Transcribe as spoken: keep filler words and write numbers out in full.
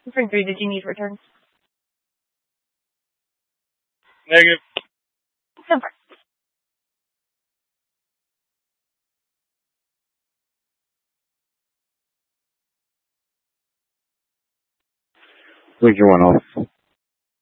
For three, did you need returns? Negative. So far. Legion one off.